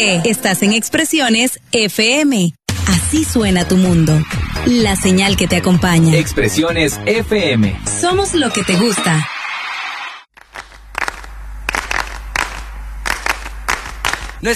Ríete. Estás en Expresiones FM. Así suena tu mundo. La señal que te acompaña. Expresiones FM. Somos lo que te gusta.